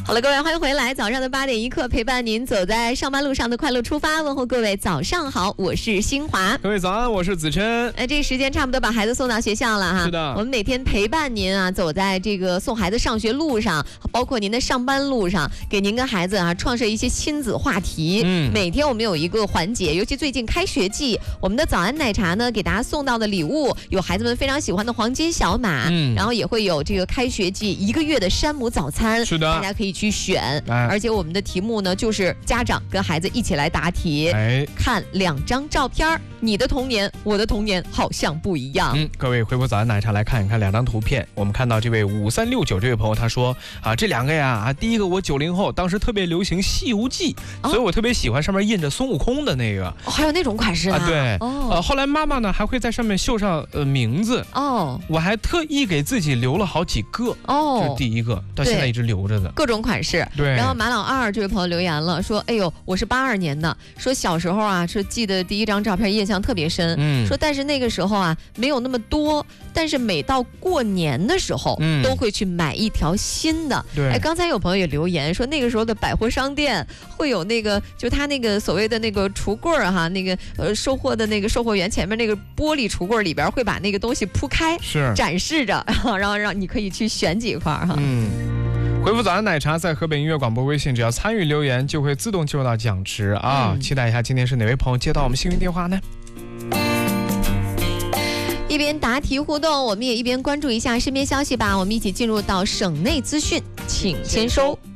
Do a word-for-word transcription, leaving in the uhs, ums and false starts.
好了，各位，欢迎回来。早上的八点一刻，陪伴您走在上班路上的快乐出发。问候各位，早上好，我是新华。 各位早安，我是子琛。 呃，这个时间差不多把孩子送到学校了哈。 是的， 我们每天陪伴您啊，走在这个送孩子上学路上，包括您的上班路上，给您跟孩子啊创设一些亲子话题。嗯，每天我们有一个环节，尤其最近开学季，我们的早安奶茶呢，给大家送到的礼物有孩子们非常喜欢的黄金小马，嗯，然后也会有这个开学季一个月的山姆早餐。是的，大家可以去选。哎、而且我们的题目呢，就是家长跟孩子一起来答题，哎，看两张照片，你的童年，我的童年好像不一样。 嗯，各位回复早安奶茶来看一看两张图片。我们看到这位五三六九这位朋友，他说啊，这两个呀啊，第一个我九零后，当时特别流行《西游记》，哦，所以我特别喜欢上面印着孙悟空的那个。 哦，还有那种款式啊？ 对，哦，呃，后来妈妈呢还会在上面绣上呃名字。哦，我还特意给自己留了好几个。哦，这是第一个，到现在一直留着的。 各种款式。对。然后马老二这位朋友留言了，说：“哎呦，我是八二年的，说小时候啊，是记得第一张照片印象特别深。嗯，说但是那个时候啊，没有那么多，但是每到过年的时候，嗯，都会去买一条新的。对，哎，刚才有朋友也留言说，那个时候的百货商店会有那个，就他那个所谓的那个橱柜儿哈，那个呃售货的那个售货员前面那个玻璃橱柜里边会把那个东西铺开，是展示着，然后让你可以去选几块哈。嗯。” 回复早安奶茶，在河北音乐广播微信，只要参与留言，就会自动进入到奖池啊！嗯、期待一下，今天是哪位朋友接到我们幸运电话呢？ 一边答题互动，我们也一边关注一下身边消息吧。我们一起进入到省内资讯，请签收。